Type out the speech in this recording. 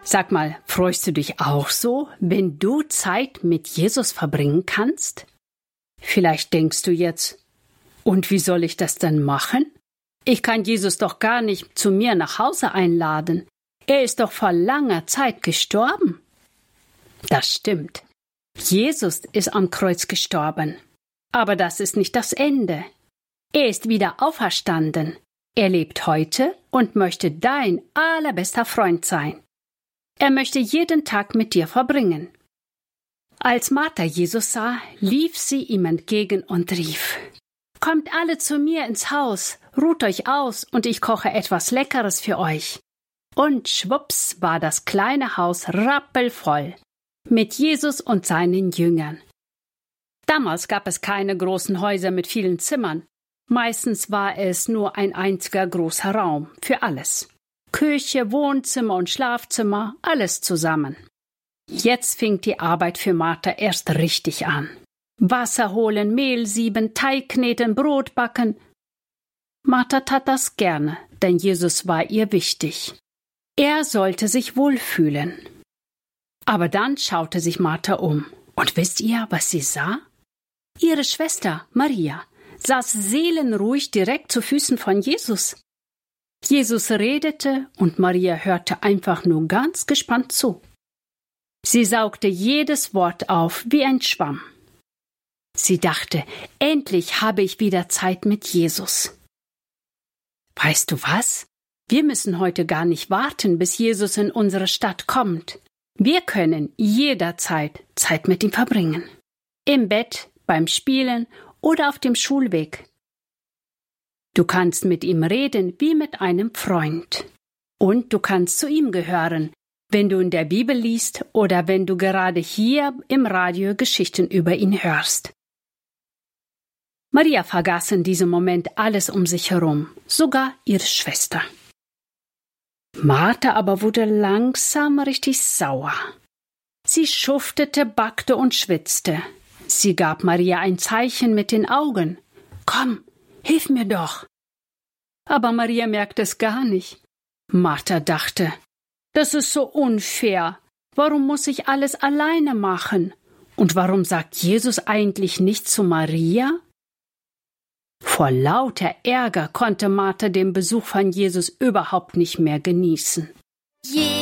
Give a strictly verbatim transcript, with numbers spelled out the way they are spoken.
Sag mal, freust du dich auch so, wenn du Zeit mit Jesus verbringen kannst? Vielleicht denkst du jetzt, und wie soll ich das denn machen? Ich kann Jesus doch gar nicht zu mir nach Hause einladen. Er ist doch vor langer Zeit gestorben. Das stimmt. Jesus ist am Kreuz gestorben. Aber das ist nicht das Ende. Er ist wieder auferstanden. Er lebt heute und möchte dein allerbester Freund sein. Er möchte jeden Tag mit dir verbringen. Als Martha Jesus sah, lief sie ihm entgegen und rief: Kommt alle zu mir ins Haus, ruht euch aus und ich koche etwas Leckeres für euch. Und schwupps war das kleine Haus rappelvoll mit Jesus und seinen Jüngern. Damals gab es keine großen Häuser mit vielen Zimmern. Meistens war es nur ein einziger großer Raum für alles. Küche, Wohnzimmer und Schlafzimmer, alles zusammen. Jetzt fing die Arbeit für Martha erst richtig an. Wasser holen, Mehl sieben, Teig kneten, Brot backen. Martha tat das gerne, denn Jesus war ihr wichtig. Er sollte sich wohlfühlen. Aber dann schaute sich Martha um. Und wisst ihr, was sie sah? Ihre Schwester, Maria, saß seelenruhig direkt zu Füßen von Jesus. Jesus redete und Maria hörte einfach nur ganz gespannt zu. Sie saugte jedes Wort auf wie ein Schwamm. Sie dachte, endlich habe ich wieder Zeit mit Jesus. Weißt du was? Wir müssen heute gar nicht warten, bis Jesus in unsere Stadt kommt. Wir können jederzeit Zeit mit ihm verbringen. Im Bett, beim Spielen oder auf dem Schulweg. Du kannst mit ihm reden wie mit einem Freund. Und du kannst zu ihm gehören, wenn du in der Bibel liest oder wenn du gerade hier im Radio Geschichten über ihn hörst. Maria vergaß in diesem Moment alles um sich herum, sogar ihre Schwester. Martha aber wurde langsam richtig sauer. Sie schuftete, backte und schwitzte. Sie gab Maria ein Zeichen mit den Augen. Komm, hilf mir doch. Aber Maria merkte es gar nicht. Martha dachte, das ist so unfair. Warum muss ich alles alleine machen? Und warum sagt Jesus eigentlich nicht zu Maria? Vor lauter Ärger konnte Martha den Besuch von Jesus überhaupt nicht mehr genießen.